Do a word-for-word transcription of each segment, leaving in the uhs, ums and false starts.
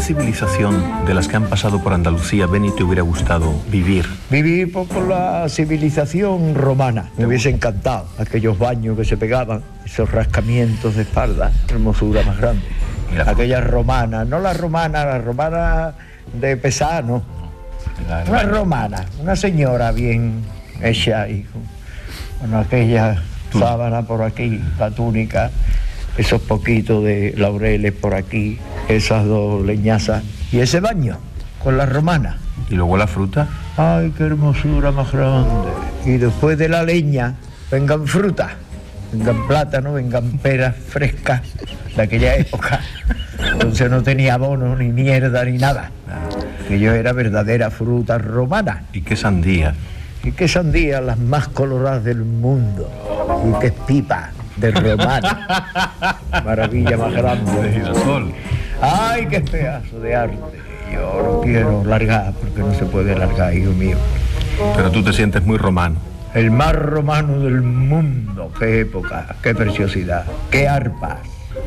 civilización de las que han pasado por Andalucía, Beni, te hubiera gustado vivir? Vivir por, por la civilización romana. Me hubiese encantado aquellos baños que se pegaban, esos rascamientos de espalda, hermosura más grande. Aquellas romanas, no las romanas, las romanas de Pesano, una romana, una señora bien hecha y con, con aquella sábana por aquí, la túnica, esos poquitos de laureles por aquí, esas dos leñazas y ese baño con la romana. ¿Y luego la fruta? Ay, qué hermosura más grande. Y después de la leña vengan frutas, vengan plátanos, vengan peras frescas de aquella época. Entonces no tenía abono, ni mierda, ni nada. Que yo era verdadera fruta romana. ¿Y qué sandía? ¿Y qué sandía? Las más coloradas del mundo. ¿Y qué pipa de romana? Maravilla más grande. De girasol. ¡Ay, qué pedazo de arte! Yo no quiero largar, porque no se puede largar, hijo mío. Pero tú te sientes muy romano. El más romano del mundo. ¡Qué época! ¡Qué preciosidad! ¡Qué arpas!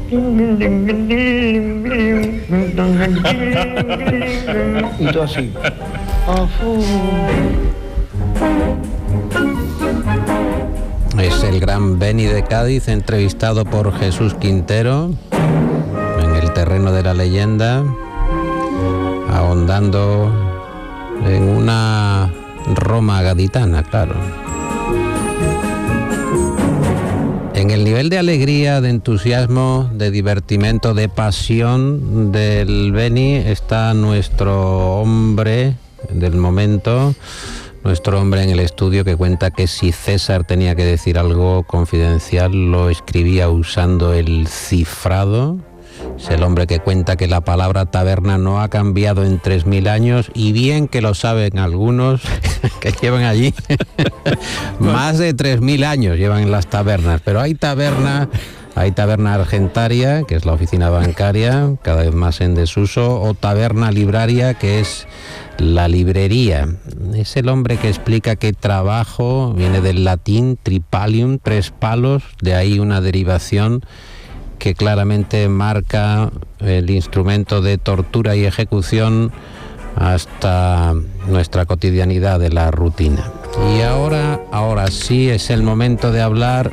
Y todo así. Es el gran Beni de Cádiz, entrevistado por Jesús Quintero en el terreno de la leyenda, ahondando en una Roma gaditana, claro. En el nivel de alegría, de entusiasmo, de divertimento, de pasión del Beni está nuestro hombre del momento, nuestro hombre en el estudio, que cuenta que si César tenía que decir algo confidencial lo escribía usando el cifrado. Es el hombre que cuenta que la palabra taberna no ha cambiado en tres mil años, y bien que lo saben algunos que llevan allí más de tres mil años llevan en las tabernas, pero hay taberna, hay taberna argentaria, que es la oficina bancaria, cada vez más en desuso, o taberna libraria, que es la librería. Es el hombre que explica que trabajo viene del latín tripalium, tres palos, de ahí una derivación que claramente marca el instrumento de tortura y ejecución hasta nuestra cotidianidad de la rutina. Y ahora, ahora sí es el momento de hablar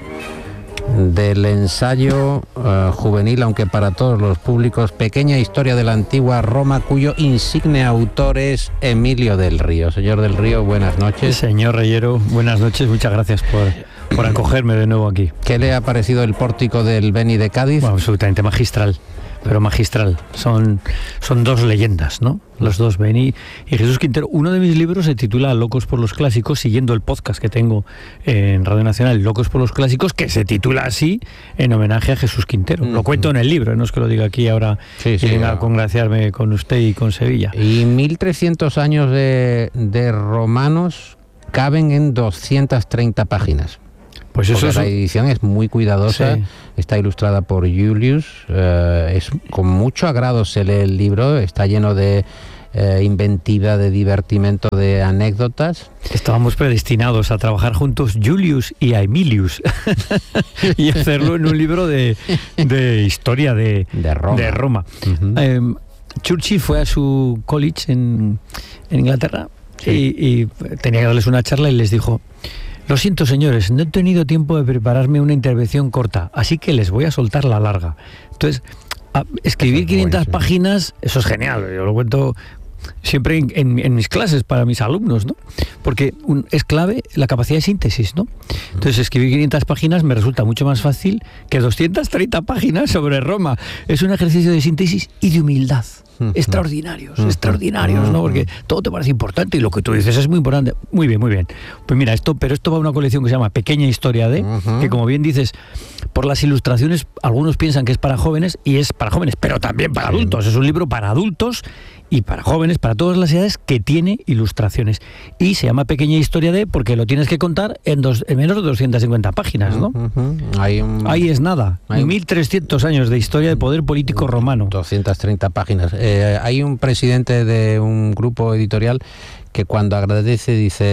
del ensayo uh, juvenil, aunque para todos los públicos, Pequeña historia de la antigua Roma, cuyo insigne autor es Emilio del Río. Señor del Río, buenas noches. Señor Reyero, buenas noches, muchas gracias por, por acogerme de nuevo aquí. ¿Qué le ha parecido el pórtico del Beni de Cádiz? Bueno, absolutamente magistral, pero magistral. Son, son dos leyendas, ¿no? Los dos, Beni y Jesús Quintero. Uno de mis libros se titula Locos por los Clásicos, siguiendo el podcast que tengo en Radio Nacional, Locos por los Clásicos, que se titula así en homenaje a Jesús Quintero. Uh-huh. Lo cuento en el libro, no es que lo diga aquí ahora sí, sí, y venga a congraciarme con usted y con Sevilla. Y mil trescientos años de, de romanos caben en doscientas treinta páginas. Pues eso es... La edición es muy cuidadosa, sí. Está ilustrada por Julius, eh, es con mucho agrado se lee el libro, está lleno de eh, inventiva, de divertimento, de anécdotas. Estábamos predestinados a trabajar juntos, Julius y a Emilius, y hacerlo en un libro de, de historia de, de Roma. De Roma. Uh-huh. eh, Churchill fue a su college en, en Inglaterra, sí. y, y tenía que darles una charla y les dijo: lo siento, señores, no he tenido tiempo de prepararme una intervención corta, así que les voy a soltar la larga. Entonces, a escribir quinientas páginas, eso es genial, yo lo cuento siempre en, en, en mis clases para mis alumnos, ¿no? Porque un, es clave la capacidad de síntesis, ¿no? Entonces, escribir quinientas páginas me resulta mucho más fácil que doscientas treinta páginas sobre Roma. Es un ejercicio de síntesis y de humildad. Extraordinarios, extraordinarios, ¿no? Porque todo te parece importante y lo que tú dices es muy importante. Muy bien, muy bien. Pues mira, esto, pero esto va a una colección que se llama Pequeña Historia de, uh-huh. que como bien dices, por las ilustraciones, algunos piensan que es para jóvenes y es para jóvenes, pero también para sí. adultos. Es un libro para adultos y para jóvenes, para todas las edades, que tiene ilustraciones. Y se llama Pequeña Historia de porque lo tienes que contar en, dos, en menos de doscientas cincuenta páginas, ¿no? Uh-huh. Hay un, Ahí es nada. Hay mil trescientos años de historia de poder político romano. doscientas treinta páginas. Eh, hay un presidente de un grupo editorial que cuando agradece dice: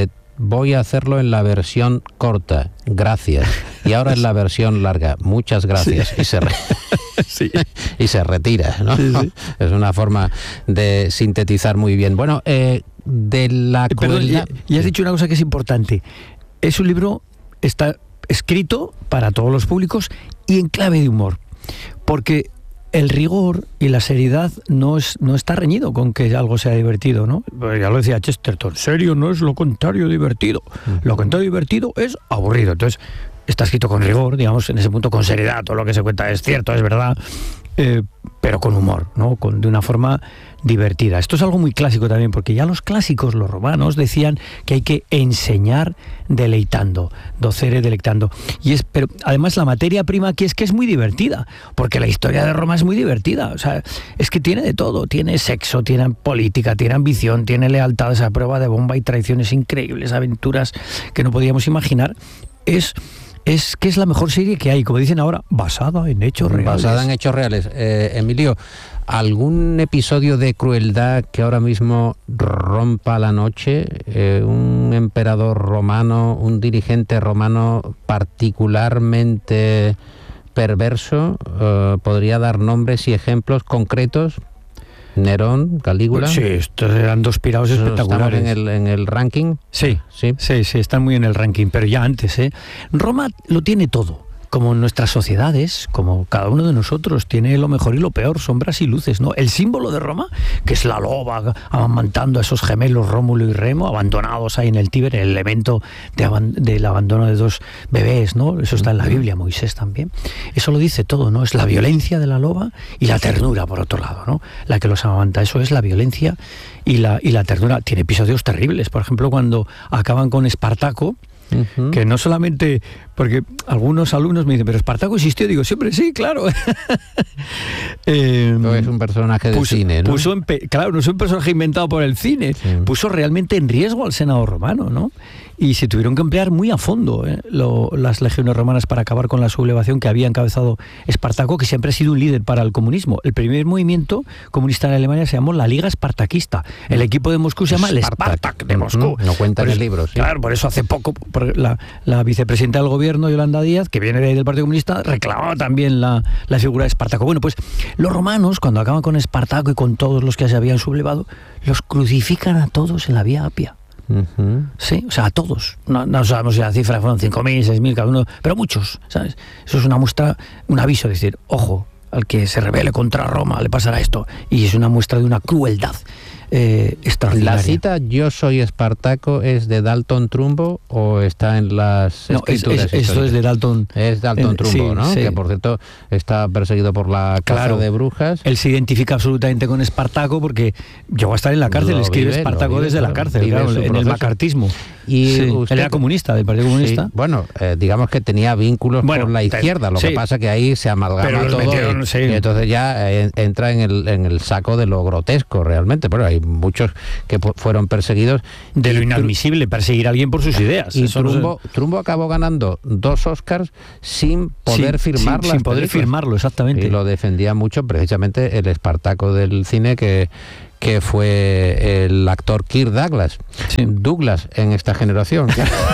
voy a hacerlo en la versión corta, gracias. Y ahora en la versión larga, muchas gracias. Sí. Y, se re- sí. y se retira, ¿no? Sí, sí. Es una forma de sintetizar muy bien. Bueno, eh, de la crueldad... Perdón, y, y has dicho una cosa que es importante. Es un libro, está escrito para todos los públicos y en clave de humor. Porque el rigor y la seriedad no es no está reñido con que algo sea divertido, ¿no? Pues ya lo decía Chesterton, serio no es lo contrario divertido. Uh-huh. Lo contrario divertido es aburrido. Entonces, está escrito con rigor, digamos, en ese punto con seriedad. Todo lo que se cuenta es cierto, es verdad, eh, pero con humor, ¿no? Con, de una forma divertida. Esto es algo muy clásico también, porque ya los clásicos, los romanos, decían que hay que enseñar deleitando, docere deleitando. Y es, pero además la materia prima aquí es que es muy divertida, porque la historia de Roma es muy divertida. O sea, es que tiene de todo, tiene sexo, tiene política, tiene ambición, tiene lealtades a prueba de bomba y traiciones increíbles, aventuras que no podíamos imaginar. Es Es que es la mejor serie que hay, como dicen ahora, basada en hechos reales. Basada en hechos reales. Eh, Emilio, ¿algún episodio de crueldad que ahora mismo rompa la noche? Eh, un emperador romano, un dirigente romano particularmente perverso, eh, ¿podría dar nombres y ejemplos concretos? Nerón, Calígula. Sí, estos eran dos pirados espectaculares. ¿Estamos en el, en el ranking? Sí, sí, sí, sí, están muy en el ranking, pero ya antes, ¿eh? Roma lo tiene todo. Como nuestras sociedades, como cada uno de nosotros, tiene lo mejor y lo peor, sombras y luces, ¿no? El símbolo de Roma, que es la loba amamantando a esos gemelos Rómulo y Remo, abandonados ahí en el Tíber, el evento de aban- del abandono de dos bebés, ¿no? Eso está en la Biblia, Moisés también. Eso lo dice todo, ¿no? Es la violencia de la loba y la ternura, por otro lado, ¿no? La que los amamanta. Eso es la violencia y la, y la ternura. Tiene episodios terribles. Por ejemplo, cuando acaban con Espartaco, Uh-huh. que no solamente, porque algunos alumnos me dicen, pero Espartaco existió, digo, siempre sí, claro. eh, no es un personaje de puso, cine, ¿no? Puso en pe- claro, no es un personaje inventado por el cine, sí. Puso realmente en riesgo al Senado romano, ¿no? Y se tuvieron que emplear muy a fondo ¿eh? Lo, las legiones romanas para acabar con la sublevación que había encabezado Espartaco, que siempre ha sido un líder para el comunismo. El primer movimiento comunista en Alemania se llamó la Liga Espartaquista. El equipo de Moscú se llama el Spartak de Moscú. No cuenta en el libro. Sí. Claro, por eso hace poco la, la vicepresidenta del gobierno, Yolanda Díaz, que viene de ahí del Partido Comunista, reclamaba también la, la figura de Espartaco. Bueno, pues los romanos, cuando acaban con Espartaco y con todos los que se habían sublevado, los crucifican a todos en la Vía Apia. Uh-huh. Sí, o sea, a todos. No, no sabemos si la cifra fueron cinco mil, seis mil cada uno, pero muchos, ¿sabes? Eso es una muestra, un aviso, es decir, ojo, al que se rebele contra Roma le pasará esto. Y es una muestra de una crueldad eh, extraordinaria. ¿La cita "Yo soy Espartaco" es de Dalton Trumbo o está en las no, escrituras? Es, es, esto es de Dalton. Es Dalton eh, Trumbo, sí, ¿no? Sí. Que por cierto está perseguido por la caza claro, de brujas. Él se identifica absolutamente con Espartaco porque llegó a estar en la cárcel, lo escribe vive, Espartaco vive, desde claro, la cárcel, claro, en proceso. El macartismo. Y sí, usted, él era comunista, del Partido Comunista. Sí, bueno, eh, digamos que tenía vínculos bueno, por la izquierda, lo sí. que pasa que ahí se amalgama todo metieron, y, sí. y entonces ya eh, entra en el, en el saco de lo grotesco realmente. Pero hay muchos que pu- fueron perseguidos. De lo inadmisible, perseguir a alguien por sus ideas. Y Eso Trumbo, no se... Trumbo acabó ganando dos Oscars sin poder sí, firmar sin, las sin poder películas. firmarlo, exactamente. Y lo defendía mucho precisamente el Espartaco del cine, que que fue el actor Kirk Douglas. Sí. Douglas en esta generación.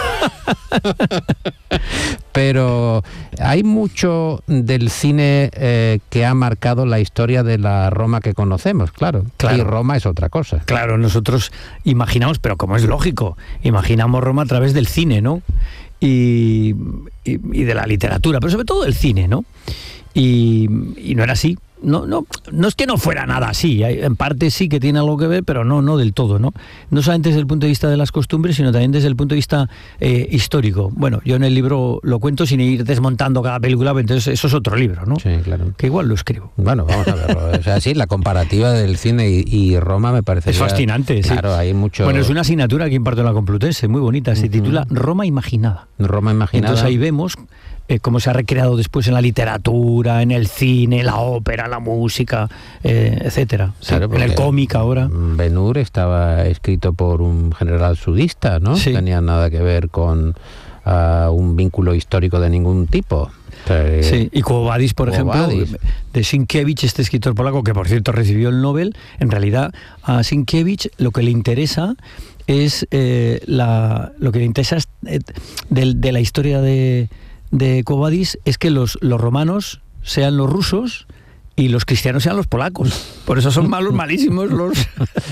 Pero hay mucho del cine eh, que ha marcado la historia de la Roma que conocemos, claro. claro. Y Roma es otra cosa. Claro, nosotros imaginamos, pero como es lógico, imaginamos Roma a través del cine, ¿no? Y, y, y de la literatura, pero sobre todo del cine, ¿no? Y, y no era así. No, no, no es que no fuera nada así, en parte sí que tiene algo que ver, pero no, no del todo, ¿no? No solamente desde el punto de vista de las costumbres, sino también desde el punto de vista eh, histórico. Bueno, yo en el libro lo cuento sin ir desmontando cada película, pero entonces eso es otro libro, ¿no? Sí, claro. Que igual lo escribo. Bueno, vamos a verlo. O sea, sí, la comparativa del cine y, y Roma me parece... Es fascinante, sí. Claro, hay mucho... Bueno, es una asignatura que imparto en la Complutense, muy bonita, se uh-huh. titula Roma Imaginada. Roma Imaginada. Entonces ahí vemos... Eh, cómo se ha recreado después en la literatura, en el cine, la ópera, la música, eh, etcétera. Claro, sí, en el cómic ahora. Ben-Hur estaba escrito por un general sudista, ¿no? Sí. No tenía nada que ver con uh, un vínculo histórico de ningún tipo. Eh, sí, y Quo Vadis, por Quo ejemplo, Vadis. de Sienkiewicz, este escritor polaco, que por cierto recibió el Nobel, en realidad a Sienkiewicz lo que le interesa es eh, la, lo que me interesa es, eh, de, de la historia de, de Quo Vadis es que los, los romanos sean los rusos y los cristianos sean los polacos. Por eso son malos, malísimos los,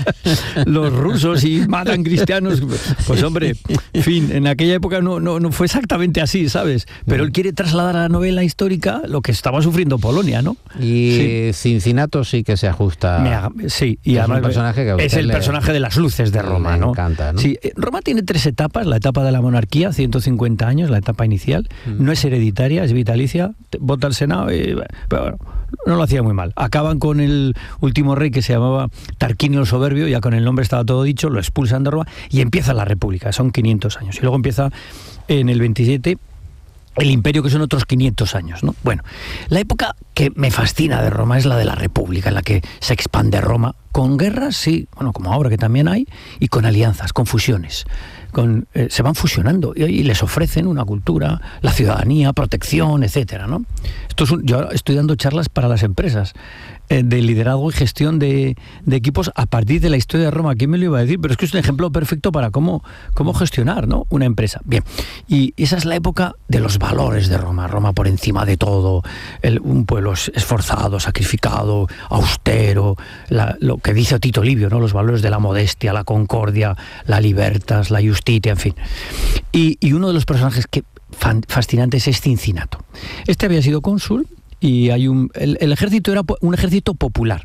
los rusos y matan cristianos. Pues hombre, en fin, en aquella época no, no, no fue exactamente así, ¿sabes? Pero él quiere trasladar a la novela histórica lo que estaba sufriendo Polonia, ¿no? Y sí. Cincinnato sí que se ajusta. Me, sí, y es además un personaje que a es el le, personaje de las luces de Roma, le ¿no? encanta, ¿no? Sí, Roma tiene tres etapas: la etapa de la monarquía, ciento cincuenta años, la etapa inicial, mm. no es hereditaria, es vitalicia, vota el Senado y pero bueno, no lo hacía muy mal. Acaban con el último rey que se llamaba Tarquinio el Soberbio, ya con el nombre estaba todo dicho, lo expulsan de Roma y empieza la República, son quinientos años. Y luego empieza en el veintisiete el imperio, que son otros quinientos años, ¿no? Bueno, la época que me fascina de Roma es la de la República, en la que se expande Roma, con guerras, sí, bueno, como ahora que también hay, y con alianzas, con fusiones. Con, eh, se van fusionando y, y les ofrecen una cultura, la ciudadanía, protección, etcétera, ¿no? Esto es un, yo ahora estoy dando charlas para las empresas eh, de liderazgo y gestión de, de equipos a partir de la historia de Roma. ¿Quién me lo iba a decir? Pero es que es un ejemplo perfecto para cómo, cómo gestionar, ¿no?, una empresa. Bien, y esa es la época de los valores de Roma. Roma por encima de todo, el, un pueblo esforzado, sacrificado, austero, la, lo que dice Tito Livio, ¿no?, los valores de la modestia, la concordia, la libertas, la justitia, en fin. Y, y uno de los personajes que fan, fascinantes es Cincinnato. Este había sido cónsul y hay un el, el ejército era un ejército popular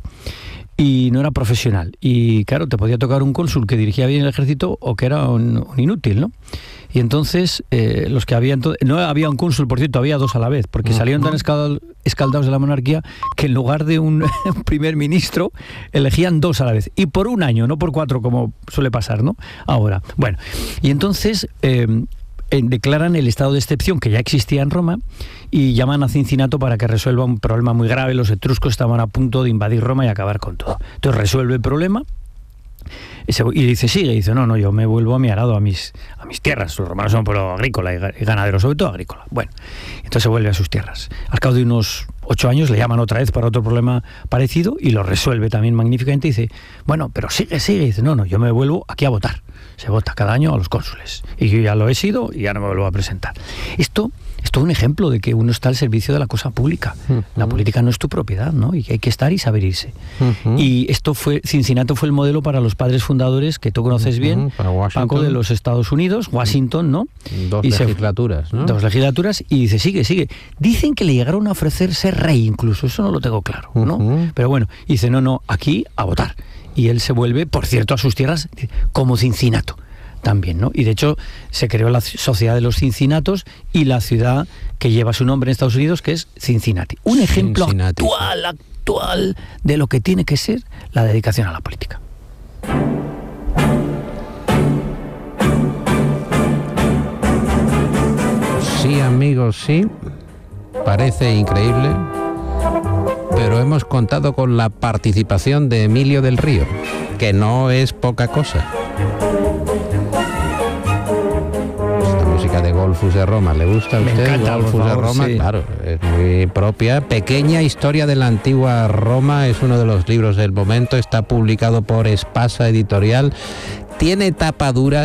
y no era profesional. Y claro, te podía tocar un cónsul que dirigía bien el ejército o que era un, un inútil, ¿no? Y entonces eh, los que habían no había un cónsul, por cierto, había dos a la vez, porque uh-huh. salieron tan escaldados, escaldados de la monarquía que en lugar de un primer ministro elegían dos a la vez, y por un año, no por cuatro como suele pasar, ¿no? Ahora, bueno, y entonces eh, declaran el estado de excepción que ya existía en Roma y llaman a Cincinnato para que resuelva un problema muy grave. Los etruscos estaban a punto de invadir Roma y acabar con todo. Entonces resuelve el problema y dice, sigue, y dice, no, no, yo me vuelvo a mi arado, a mis, a mis tierras. Los romanos son un pueblo agrícola y ganadero, sobre todo agrícola. Bueno, entonces se vuelve a sus tierras. Al cabo de unos ocho años le llaman otra vez para otro problema parecido y lo resuelve también magníficamente. Y dice, bueno, pero sigue, sigue. Y dice, no, no, yo me vuelvo aquí a votar. Se vota cada año a los cónsules. Y yo ya lo he sido y ya no me vuelvo a presentar. Esto es todo un ejemplo de que uno está al servicio de la cosa pública. Uh-huh. La política no es tu propiedad, ¿no? Y que hay que estar y saber irse. Uh-huh. Y esto fue, Cincinnato fue el modelo para los padres fundadores que tú conoces uh-huh. bien, Paco, de los Estados Unidos, Washington, ¿no? Dos y legislaturas, se, ¿no? Dos legislaturas, y dice, sigue, sigue. Dicen que le llegaron a ofrecer ser rey incluso, eso no lo tengo claro, ¿no? Uh-huh. Pero bueno, dice, no, no, aquí a votar. Y él se vuelve, por cierto, a sus tierras como Cincinnato también, ¿no? Y de hecho se creó la Sociedad de los Cincinnatos y la ciudad que lleva su nombre en Estados Unidos, que es Cincinnati. Un ejemplo Cincinnati. actual, actual de lo que tiene que ser la dedicación a la política. Sí, amigos, sí. Parece increíble, pero hemos contado con la participación de Emilio del Río, que no es poca cosa. De Golfus de Roma, ¿le gusta a usted? Me encanta, Golfus por favor, de Roma, sí. Claro, es muy propia. Pequeña historia de la antigua Roma, es uno de los libros del momento, está publicado por Espasa Editorial, tiene tapa dura.